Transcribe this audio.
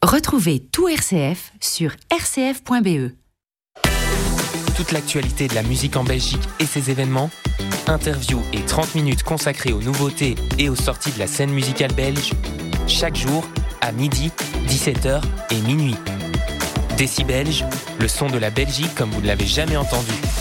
Retrouvez tout RCF sur rcf.be. Toute l'actualité de la musique en Belgique et ses événements, interviews et 30 minutes consacrées aux nouveautés et aux sorties de la scène musicale belge, chaque jour à midi, 17h et minuit. Décibelge, le son de la Belgique comme vous ne l'avez jamais entendu.